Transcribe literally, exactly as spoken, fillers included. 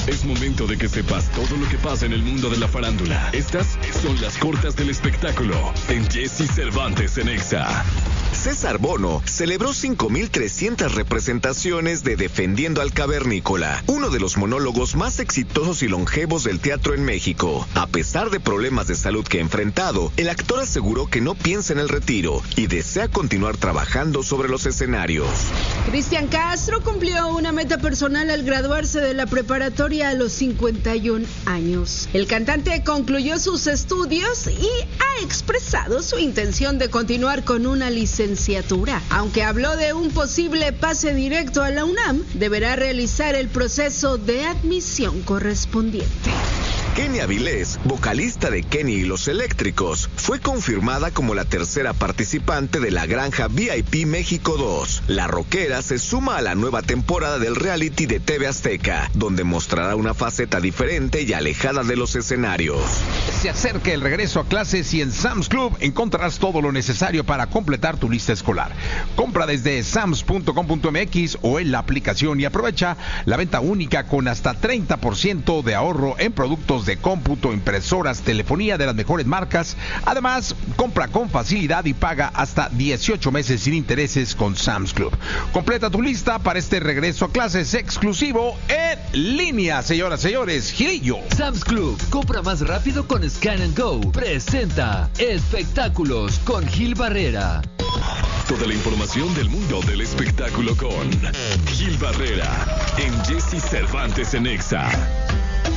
Es momento de que sepas todo lo que pasa en el mundo de la farándula. Estas son las cortas del espectáculo en Jesse Cervantes en Exa. César Bono celebró cinco mil trescientas representaciones de Defendiendo al Cavernícola, uno de los monólogos más exitosos y longevos del teatro en México. A pesar de problemas de salud que ha enfrentado, el actor aseguró que no piensa en el retiro y desea continuar trabajando sobre los escenarios. Cristian Castro cumplió una meta personal al graduarse de la preparatoria a los cincuenta y un años. El cantante concluyó sus estudios y ha expresado su intención de continuar con una licenciatura. Aunque habló de un posible pase directo a la UNAM, deberá realizar el proceso de admisión correspondiente. Kenny Avilés, vocalista de Kenny y los Eléctricos, fue confirmada como la tercera participante de la Granja V I P México dos. La rockera se suma a la nueva temporada del reality de T V Azteca, donde mostrará una faceta diferente y alejada de los escenarios. Se acerca el regreso a clases y en Sam's Club encontrarás todo lo necesario para completar tu lista escolar. Compra desde sams punto com punto m x o en la aplicación y aprovecha la venta única con hasta treinta por ciento de ahorro en productos de cómputo, impresoras, telefonía de las mejores marcas. Además, compra con facilidad y paga hasta dieciocho meses sin intereses con Sam's Club. Completa tu lista para este regreso a clases exclusivo en línea, señoras y señores. Gilillo. Sam's Club, compra más rápido con Scan and Go. Presenta Espectáculos con Gil Barrera. Toda la información del mundo del espectáculo con Gil Barrera en Jesse Cervantes en Exa.